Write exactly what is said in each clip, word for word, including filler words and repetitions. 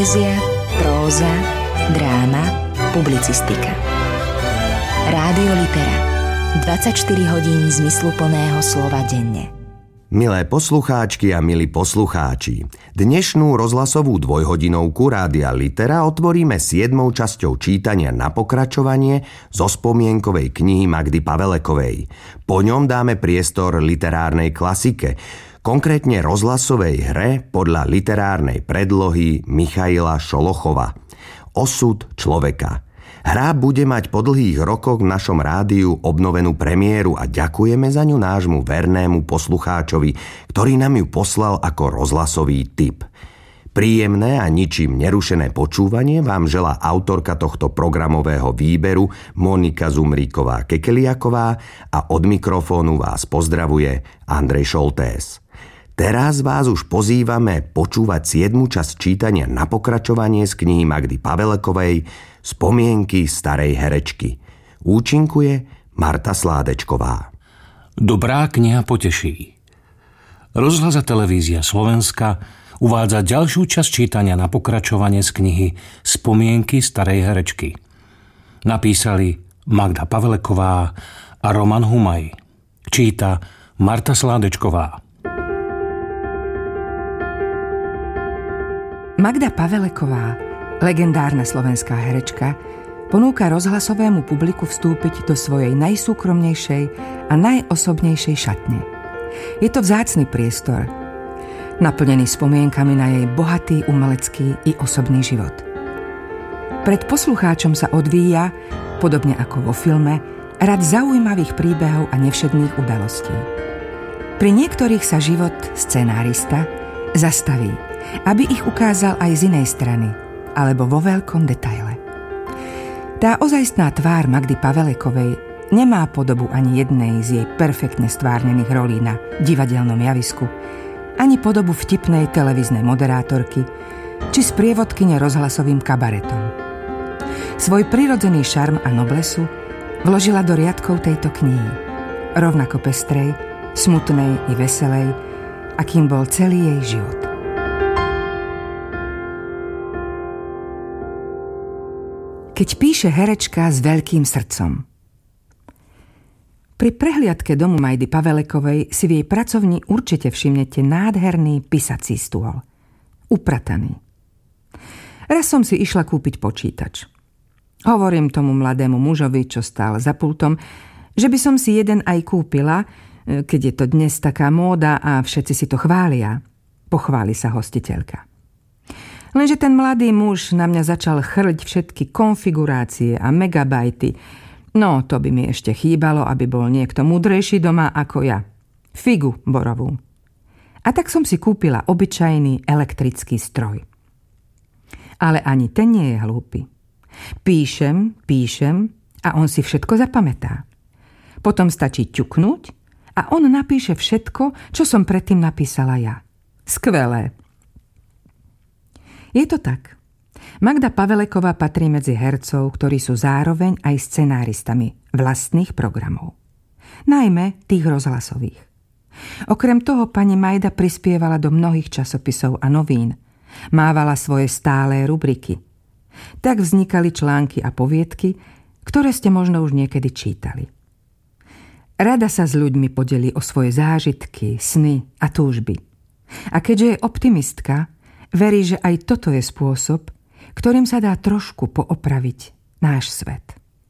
Poézia, próza, dráma, publicistika. Rádio Litera. dvadsaťštyri hodín zmysluplného slova denne. Milé poslucháčky a milí poslucháči, dnešnú rozhlasovú dvojhodinovku Rádia Litera otvoríme siedmou časťou čítania na pokračovanie zo spomienkovej knihy Magdy Pavelekovej. Po ňom dáme priestor literárnej klasike, konkrétne rozhlasovej hre podľa literárnej predlohy Michaila Šolochova. Osud človeka. Hra bude mať po dlhých rokoch v našom rádiu obnovenú premiéru a ďakujeme za ňu nášmu vernému poslucháčovi, ktorý nám ju poslal ako rozhlasový tip. Príjemné a ničím nerušené počúvanie vám želá autorka tohto programového výberu Monika Zumríková-Kekeliaková a od mikrofónu vás pozdravuje Andrej Šoltés. Teraz vás už pozývame počúvať siedmu časť čítania na pokračovanie z knihy Magdy Pavelekovej Spomienky starej herečky. Účinkuje Marta Sládečková. Dobrá kniha poteší. Rozhlas a televízia Slovenska uvádza ďalšiu časť čítania na pokračovanie z knihy Spomienky starej herečky. Napísali Magda Paveleková a Roman Humaj. Číta Marta Sládečková. Magda Paveleková, legendárna slovenská herečka, ponúka rozhlasovému publiku vstúpiť do svojej najsúkromnejšej a najosobnejšej šatne. Je to vzácny priestor, naplnený spomienkami na jej bohatý umelecký i osobný život. Pred poslucháčom sa odvíja, podobne ako vo filme, rad zaujímavých príbehov a nevšedných udalostí. Pri niektorých sa život scenárista zastaví, aby ich ukázal aj z inej strany, alebo vo veľkom detaile. Tá ozajstná tvár Magdy Pavelekovej nemá podobu ani jednej z jej perfektne stvárnených rolí na divadelnom javisku, ani podobu vtipnej televíznej moderátorky, či sprievodkyne rozhlasovým kabaretom. Svoj prirodzený šarm a noblesu vložila do riadkov tejto knihy, rovnako pestrej, smutnej i veselej, akým bol celý jej život. Keď píše herečka s veľkým srdcom. Pri prehliadke domu Majdy Pavelekovej si v jej pracovni určite všimnete nádherný pisací stôl. Uprataný. Raz som si išla kúpiť počítač. Hovorím tomu mladému mužovi, čo stál za pultom, že by som si jeden aj kúpila, keď je to dnes taká móda a všetci si to chvália. Pochváli sa hostiteľka. Lenže ten mladý muž na mňa začal chrliť všetky konfigurácie a megabajty. No, to by mi ešte chýbalo, aby bol niekto múdrejší doma ako ja. Figu borovú. A tak som si kúpila obyčajný elektrický stroj. Ale ani ten nie je hlúpy. Píšem, píšem a on si všetko zapamätá. Potom stačí ťuknúť a on napíše všetko, čo som predtým napísala ja. Skvelé. Je to tak. Magda Paveleková patrí medzi hercov, ktorí sú zároveň aj scenáristami vlastných programov. Najmä tých rozhlasových. Okrem toho pani Majda prispievala do mnohých časopisov a novín. Mávala svoje stálé rubriky. Tak vznikali články a poviedky, ktoré ste možno už niekedy čítali. Rada sa s ľuďmi podelí o svoje zážitky, sny a túžby. A keďže je optimistka, verí, že aj toto je spôsob, ktorým sa dá trošku poopraviť náš svet.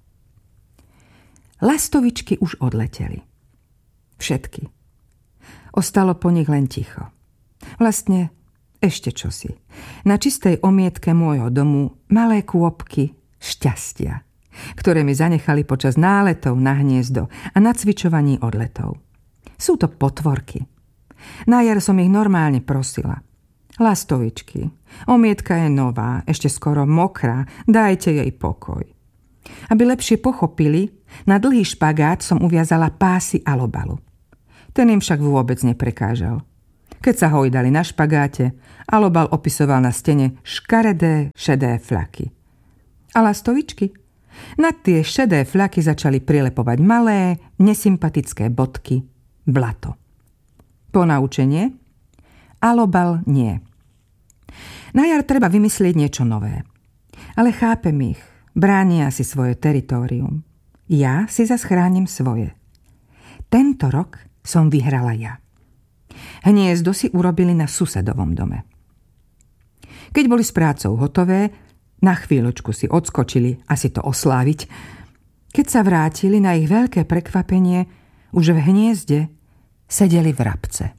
Lastovičky už odleteli. Všetky. Ostalo po nich len ticho. Vlastne ešte čosi. Na čistej omietke môjho domu malé kôpky šťastia, ktoré mi zanechali počas náletov na hniezdo a na cvičovaní odletov. Sú to potvorky. Na jar som ich normálne prosila. Lastovičky, omietka je nová, ešte skoro mokrá, dajte jej pokoj. Aby lepšie pochopili, na dlhý špagát som uviazala pásy alobalu. Ten im však vôbec neprekážal. Keď sa hojdali na špagáte, alobal opisoval na stene škaredé, šedé fľaky. A lastovičky? Na tie šedé fľaky začali prilepovať malé, nesympatické bodky, blato. Ponaučenie? Alobal nie. Na jar treba vymyslieť niečo nové. Ale chápem ich, bránia si svoje teritórium. Ja si zas chránim svoje. Tento rok som vyhrala ja. Hniezdo si urobili na susedovom dome. Keď boli s prácou hotové, na chvíľočku si odskočili asi to osláviť. Keď sa vrátili, na ich veľké prekvapenie, už v hniezde sedeli vrabce.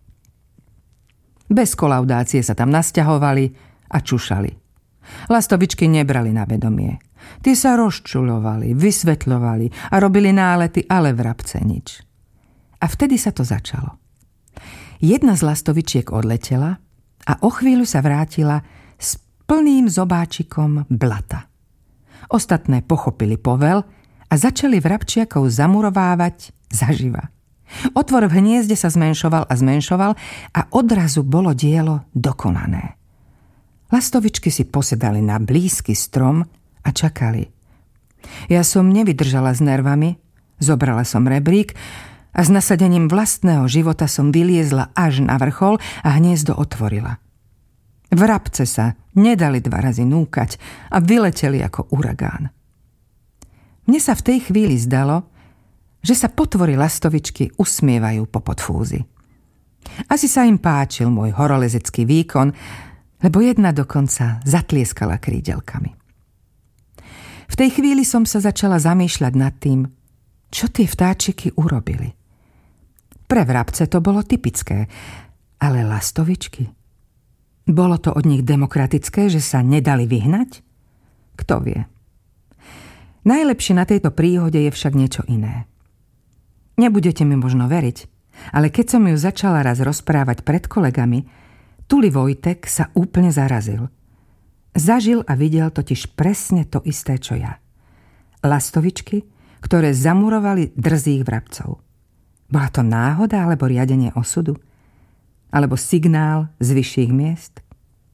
Bez kolaudácie sa tam nasťahovali a čušali. Lastovičky nebrali na vedomie. Tie sa rozčuľovali, vysvetľovali a robili nálety, ale vrabce nič. A vtedy sa to začalo. Jedna z lastovičiek odletela a o chvíľu sa vrátila s plným zobáčikom blata. Ostatné pochopili povel a začali vrabčiakov zamurovávať zaživa. Otvor v hniezde sa zmenšoval a zmenšoval a odrazu bolo dielo dokonané. Lastovičky si posedali na blízky strom a čakali. Ja som nevydržala s nervami, zobrala som rebrík a s nasadením vlastného života som vyliezla až na vrchol a hniezdo otvorila. Vrabce sa nedali dva razy núkať a vyleteli ako uragán. Mne sa v tej chvíli zdalo, že sa potvory lastovičky usmievajú po podfúzi. Asi sa im páčil môj horolezecký výkon, lebo jedna dokonca zatlieskala krídelkami. V tej chvíli som sa začala zamýšľať nad tým, čo tie vtáčiky urobili. Pre vrabce to bolo typické, ale lastovičky? Bolo to od nich demokratické, že sa nedali vyhnať? Kto vie? Najlepšie na tejto príhode je však niečo iné. Nebudete mi možno veriť, ale keď som ju začala raz rozprávať pred kolegami, Tuli Vojtek sa úplne zarazil. Zažil a videl totiž presne to isté, čo ja. Lastovičky, ktoré zamurovali drzých vrabcov. Bola to náhoda alebo riadenie osudu? Alebo signál z vyšších miest?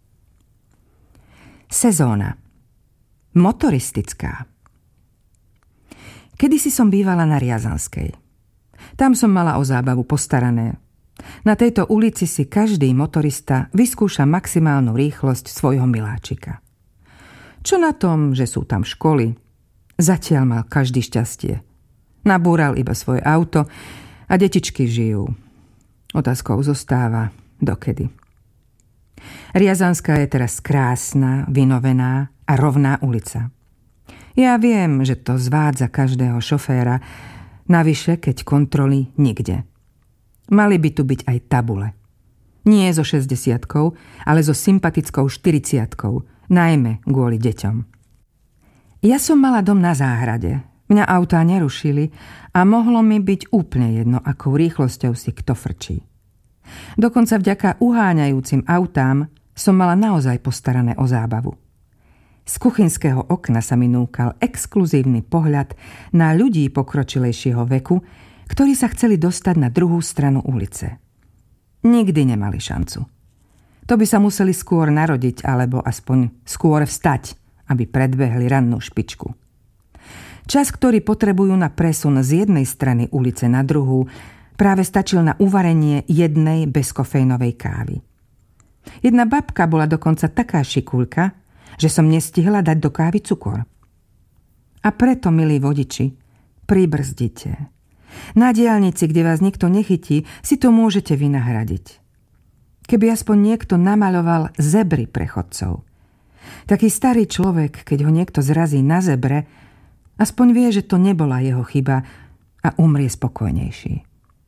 Sezóna. Motoristická. Kedysi som bývala na Riazanskej. Tam som mala o zábavu postarané. Na tejto ulici si každý motorista vyskúša maximálnu rýchlosť svojho miláčika. Čo na tom, že sú tam školy? Zatiaľ mal každý šťastie. Nabúral iba svoje auto a detičky žijú. Otázkou zostáva, dokedy. Riazanská je teraz krásna, vynovená a rovná ulica. Ja viem, že to zvádza každého šoféra, navyše, keď kontroly nikde. Mali by tu byť aj tabule. Nie so šesťdesiatkou, ale so sympatickou štyridsiatkou, najmä kvôli deťom. Ja som mala dom na záhrade. Mňa autá nerušili a mohlo mi byť úplne jedno, akou rýchlosťou si kto frčí. Dokonca vďaka uháňajúcim autám som mala naozaj postarané o zábavu. Z kuchynského okna sa mi núkal exkluzívny pohľad na ľudí pokročilejšieho veku, ktorí sa chceli dostať na druhú stranu ulice. Nikdy nemali šancu. To by sa museli skôr narodiť, alebo aspoň skôr vstať, aby predbehli rannú špičku. Čas, ktorý potrebujú na presun z jednej strany ulice na druhú, práve stačil na uvarenie jednej bezkofejnovej kávy. Jedna babka bola dokonca taká šikulka, že som nestihla dať do kávy cukor. A preto, milí vodiči, pribrzdite. Na diaľnici, kde vás nikto nechytí, si to môžete vynahradiť. Keby aspoň niekto namaľoval zebry pre chodcov. Taký starý človek, keď ho niekto zrazí na zebre, aspoň vie, že to nebola jeho chyba a umrie spokojnejší.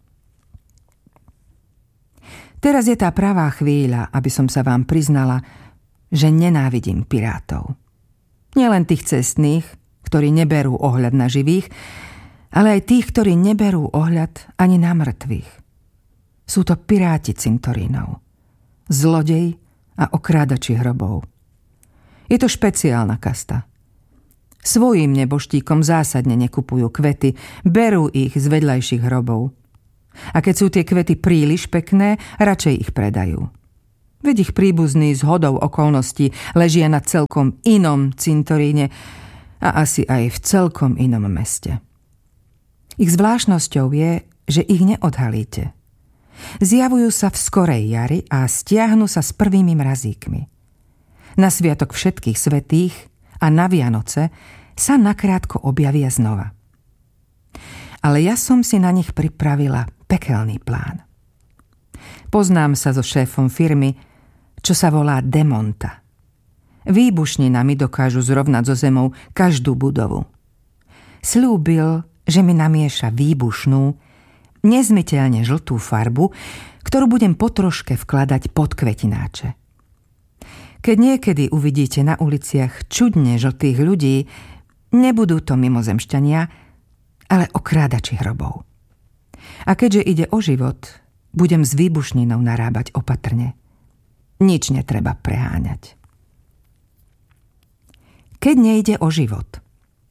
Teraz je tá pravá chvíľa, aby som sa vám priznala, že nenávidím pirátov. Nielen tých cestných, ktorí neberú ohľad na živých, ale aj tých, ktorí neberú ohľad ani na mŕtvych. Sú to piráti cintorínov, zlodej a okrádači hrobov. Je to špeciálna kasta. Svojím neboštíkom zásadne nekupujú kvety, berú ich z vedľajších hrobov. A keď sú tie kvety príliš pekné, radšej ich predajú. Veď ich príbuzní z hodou okolností ležia na celkom inom cintoríne a asi aj v celkom inom meste. Ich zvláštnosťou je, že ich neodhalíte. Zjavujú sa v skorej jari a stiahnu sa s prvými mrazíkmi. Na sviatok všetkých svätých a na Vianoce sa nakrátko objavia znova. Ale ja som si na nich pripravila pekelný plán. Poznám sa so šéfom firmy, čo sa volá Demonta. Výbušninami dokážu zrovnať so zemou každú budovu. Sľúbil, že mi namieša výbušnú, nezmyteľne žltú farbu, ktorú budem potroške vkladať pod kvetináče. Keď niekedy uvidíte na uliciach čudne žltých ľudí, nebudú to mimozemšťania, ale okrádači hrobov. A keďže ide o život, budem s výbušninou narábať opatrne. Nič netreba preháňať. Keď nejde o život.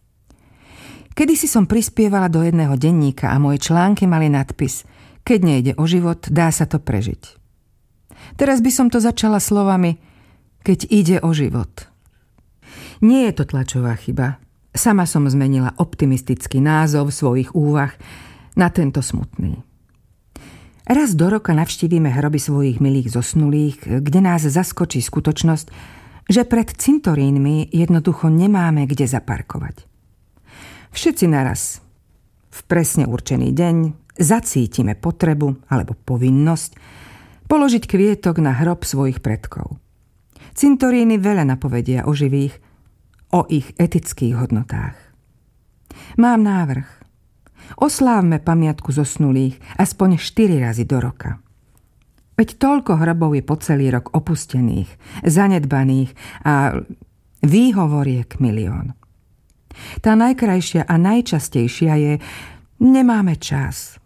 Kedysi som prispievala do jedného denníka a moje články mali nadpis Keď nejde o život, dá sa to prežiť. Teraz by som to začala slovami Keď ide o život. Nie je to tlačová chyba. Sama som zmenila optimistický názov svojich úvah na tento smutný. Raz do roka navštívime hroby svojich milých zosnulých, kde nás zaskočí skutočnosť, že pred cintorínmi jednoducho nemáme kde zaparkovať. Všetci naraz, v presne určený deň, zacítime potrebu alebo povinnosť položiť kvietok na hrob svojich predkov. Cintoríny veľa napovedia o živých, o ich etických hodnotách. Mám návrh. Oslávme pamiatku zosnulých aspoň štyri razy do roka. Veď toľko hrobov je po celý rok opustených, zanedbaných a výhovoriek milión. Tá najkrajšia a najčastejšia je nemáme čas.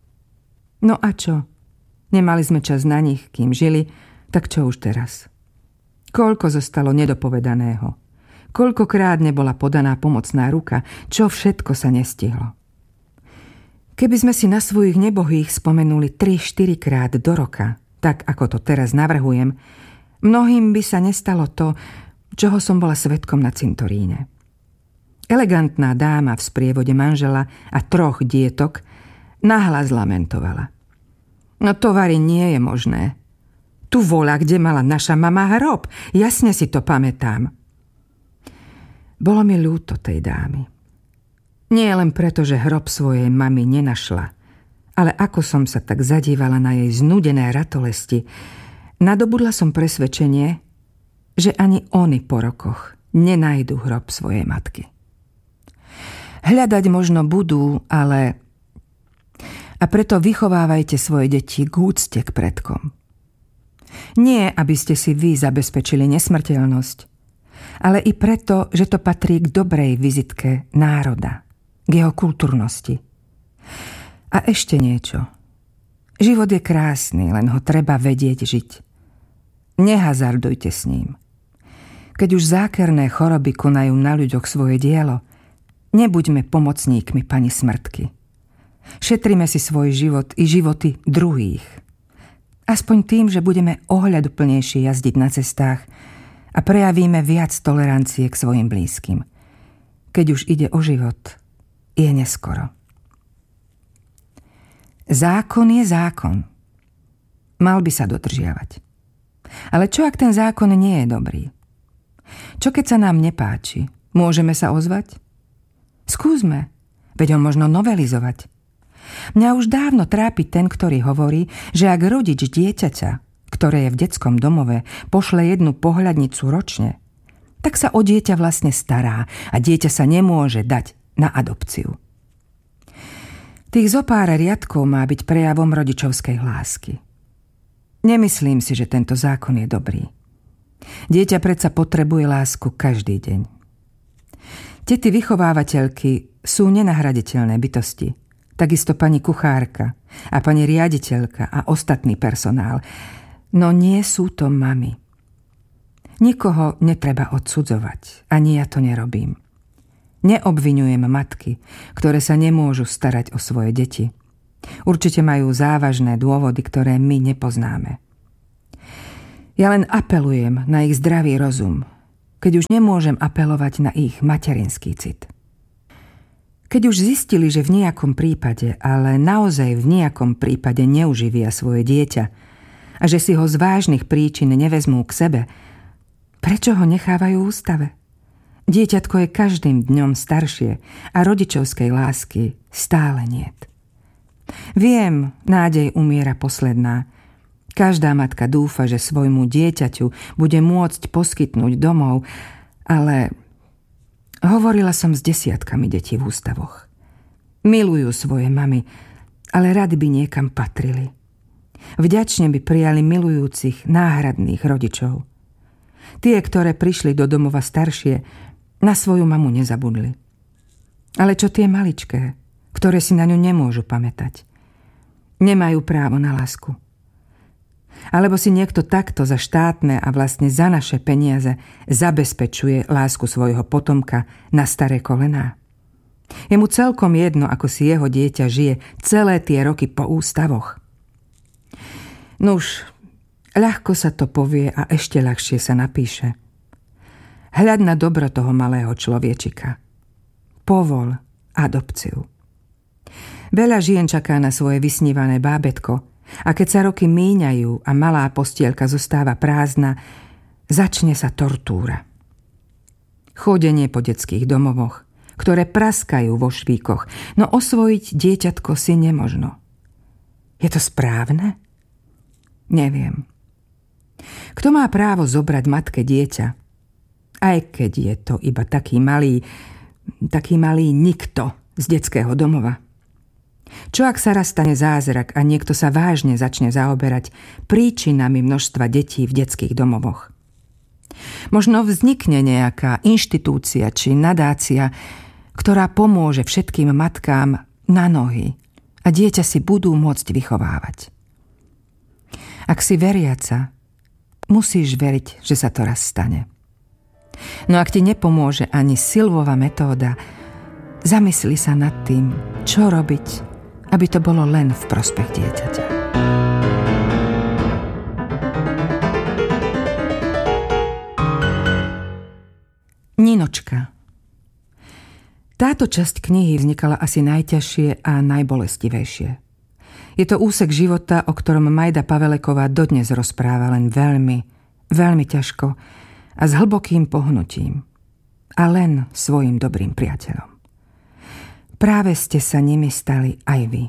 No a čo? Nemali sme čas na nich, kým žili, tak čo už teraz? Koľko zostalo nedopovedaného? Koľkokrát nebola podaná pomocná ruka? Čo všetko sa nestihlo? Keby sme si na svojich nebohých spomenuli tri štyri krát do roka, tak ako to teraz navrhujem, mnohým by sa nestalo to, čoho som bola svedkom na cintoríne. Elegantná dáma v sprievode manžela a troch dietok nahlas lamentovala. No to vari nie je možné. Tu voľa, kde mala naša mama hrob. Jasne si to pamätám. Bolo mi ľúto tej dámy. Nie len preto, že hrob svojej mamy nenašla, ale ako som sa tak zadívala na jej znudené ratolesti, nadobudla som presvedčenie, že ani oni po rokoch nenajdu hrob svojej matky. Hľadať možno budú, ale... A preto vychovávajte svoje deti k úcte k predkom. Nie, aby ste si vy zabezpečili nesmrteľnosť, ale i preto, že to patrí k dobrej vizitke národa, k jeho kultúrnosti. A ešte niečo. Život je krásny, len ho treba vedieť žiť. Nehazardujte s ním. Keď už zákerné choroby konajú na ľuďoch svoje dielo, nebuďme pomocníkmi pani smrtky. Šetrime si svoj život i životy druhých. Aspoň tým, že budeme ohľaduplnejšie jazdiť na cestách a prejavíme viac tolerancie k svojim blízkym. Keď už ide o život, je neskoro. Zákon je zákon. Mal by sa dodržiavať. Ale čo, ak ten zákon nie je dobrý? Čo, keď sa nám nepáči? Môžeme sa ozvať? Skúsme, veď ho možno novelizovať. Mňa už dávno trápi ten, ktorý hovorí, že ak rodič dieťaťa, ktoré je v detskom domove, pošle jednu pohľadnicu ročne, tak sa o dieťa vlastne stará a dieťa sa nemôže dať na adopciu. Tých zopár riadkov má byť prejavom rodičovskej lásky. Nemyslím si, že tento zákon je dobrý. Dieťa predsa potrebuje lásku každý deň. Tety vychovávateľky sú nenahraditeľné bytosti. Takisto pani kuchárka a pani riaditeľka a ostatný personál. No nie sú to mami. Nikoho netreba odsudzovať, ani ja to nerobím. Neobviňujem matky, ktoré sa nemôžu starať o svoje deti. Určite majú závažné dôvody, ktoré my nepoznáme. Ja len apelujem na ich zdravý rozum, keď už nemôžem apelovať na ich materinský cit. Keď už zistili, že v nejakom prípade, ale naozaj v nejakom prípade neuživia svoje dieťa a že si ho z vážnych príčin nevezmú k sebe, Prečo ho nechávajú v ústave? Dieťatko je každým dňom staršie a rodičovskej lásky stále niet. Viem, nádej umiera posledná. Každá matka dúfa, že svojmu dieťaťu bude môcť poskytnúť domov, ale hovorila som s desiatkami detí v ústavoch. Milujú svoje mamy, ale rady by niekam patrili. Vďačne by prijali milujúcich, náhradných rodičov. Tie, ktoré prišli do domova staršie, na svoju mamu nezabudli. Ale čo tie maličké, ktoré si na ňu nemôžu pamätať? Nemajú právo na lásku. Alebo si niekto takto za štátne a vlastne za naše peniaze zabezpečuje lásku svojho potomka na staré kolená? Je mu celkom jedno, ako si jeho dieťa žije celé tie roky po ústavoch. Nuž, ľahko sa to povie a ešte ľahšie sa napíše. Hľaď na dobro toho malého človečika. Povol adopciu. Veľa žien čaká na svoje vysnívané bábätko a keď sa roky míňajú a malá postielka zostáva prázdna, začne sa tortúra. Chodenie po detských domovoch, ktoré praskajú vo švíkoch, no osvojiť dieťatko si nemožno. Je to správne? Neviem. Kto má právo zobrať matke dieťa? Aj keď je to iba taký malý, taký malý nikto z detského domova. Čo ak sa raz stane zázrak a niekto sa vážne začne zaoberať príčinami množstva detí v detských domovoch? Možno vznikne nejaká inštitúcia či nadácia, ktorá pomôže všetkým matkám na nohy a dieťa si budú môcť vychovávať. Ak si veriaca, musíš veriť, že sa to raz stane. No ak ti nepomôže ani Silvova metóda, zamysli sa nad tým, čo robiť, aby to bolo len v prospech dieťaťa. Ninočka. Táto časť knihy vznikala asi najťažšie a najbolestivejšie. Je to úsek života, o ktorom Majda Paveleková dodnes rozpráva len veľmi, veľmi ťažko a s hlbokým pohnutím. A len svojim dobrým priateľom. Práve ste sa nimi stali aj vy.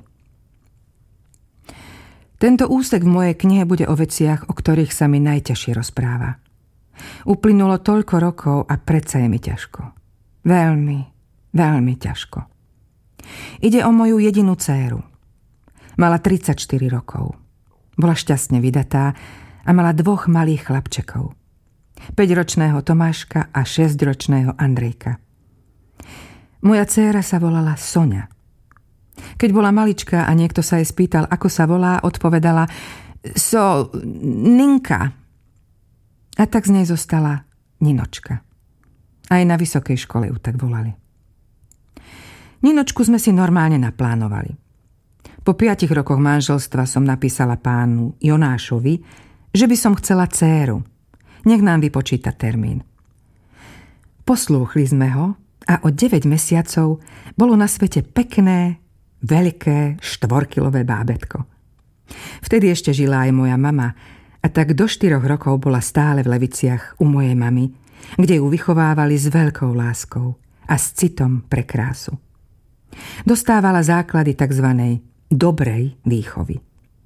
Tento úsek v mojej knihe bude o veciach, o ktorých sa mi najťažšie rozpráva. Uplynulo toľko rokov a predsa je mi ťažko. Veľmi, veľmi ťažko. Ide o moju jedinú dcéru. Mala tridsaťštyri rokov. Bola šťastne vydatá a mala dvoch malých chlapčekov. päťročného Tomáška a šesťročného Andrejka. Moja dcéra sa volala Soňa. Keď bola maličká a niekto sa jej spýtal, ako sa volá, odpovedala So, Ninka. A tak z nej zostala Ninočka. Aj na vysokej škole ju tak volali. Ninočku sme si normálne naplánovali. Po piatich rokoch manželstva som napísala pánu Jonášovi, že by som chcela dcéru. Nech nám vypočíta termín. Poslúchli sme ho a o deväť mesiacov bolo na svete pekné, veľké, štvorkilové bábätko. Vtedy ešte žila aj moja mama a tak do štyroch rokov bola stále v Leviciach u mojej mamy, kde ju vychovávali s veľkou láskou a s citom pre krásu. Dostávala základy tzv. Dobrej výchovy.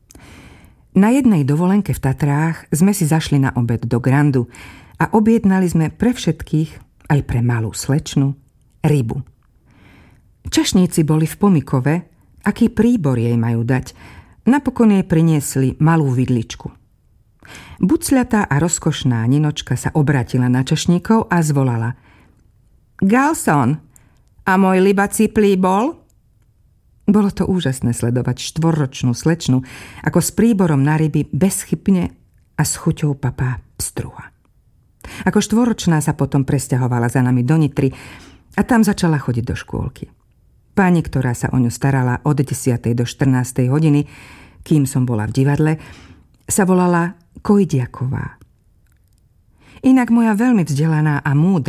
Na jednej dovolenke v Tatrách sme si zašli na obed do Grandu a objednali sme pre všetkých, aj pre malú slečnu, rybu. Čašníci boli v pomykove, aký príbor jej majú dať. Napokon jej priniesli malú vidličku. Bucľatá a rozkošná Ninočka sa obrátila na čašníkov a zvolala: Galson, a môj libací plíbol? Bolo to úžasné sledovať štvorročnú slečnu, ako s príborom na ryby bezchybne a s chuťou papá pstruha. Ako štvorročná sa potom presťahovala za nami do Nitry a tam začala chodiť do škôlky. Pani, ktorá sa o ňu starala od desiatej do štrnástej hodiny, kým som bola v divadle, sa volala Kojdiaková. Inak moja veľmi vzdelaná a múdra